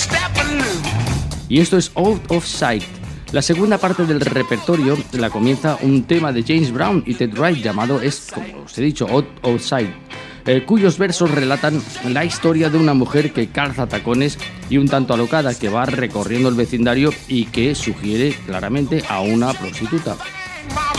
Y esto es Out of Sight. La segunda parte del repertorio la comienza un tema de James Brown y Ted Wright llamado, como os he dicho, Out of Sight, cuyos versos relatan la historia de una mujer que calza tacones y un tanto alocada que va recorriendo el vecindario y que sugiere claramente a una prostituta.